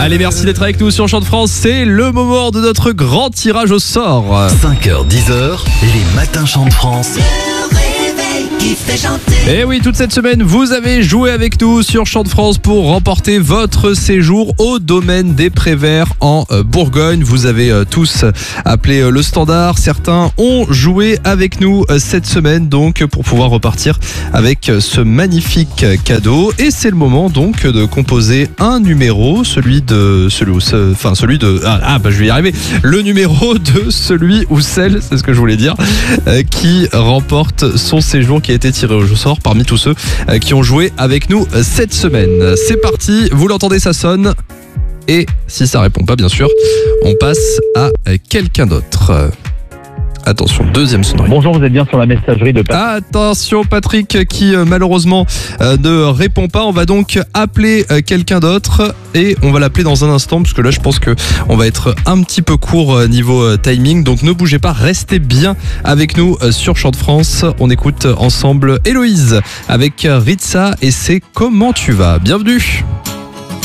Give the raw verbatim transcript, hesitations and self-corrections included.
Allez, merci d'être avec nous sur Chant de France. C'est le moment de notre grand tirage au sort. cinq heures dix heures, les matins Chant de France. Qui fait chanter. Et oui, toute cette semaine, vous avez joué avec nous sur Chant de France pour remporter votre séjour au domaine des Préverts en euh, Bourgogne. Vous avez euh, tous appelé euh, le standard. Certains ont joué avec nous euh, cette semaine donc pour pouvoir repartir avec euh, ce magnifique euh, cadeau. Et c'est le moment donc de composer un numéro, celui de celui ou ce- enfin celui de ah, ah, bah je vais y arriver. Le numéro de celui ou celle, c'est ce que je voulais dire, euh, qui remporte son séjour, qui a été tiré au sort parmi tous ceux euh, qui ont joué avec nous euh, cette semaine. C'est parti, vous l'entendez, ça sonne. Et si ça répond pas, bien sûr, on passe à euh, quelqu'un d'autre. Euh, Attention, deuxième sonnerie. Bonjour, vous êtes bien sur la messagerie de Patrick. Attention, Patrick qui euh, malheureusement euh, ne répond pas. On va donc appeler euh, quelqu'un d'autre et on va l'appeler dans un instant parce que là je pense que on va être un petit peu court euh, niveau euh, timing. Donc ne bougez pas, restez bien avec nous euh, sur Chant de France. On écoute ensemble Héloïse avec euh, Ritza et c'est Comment tu vas. Bienvenue.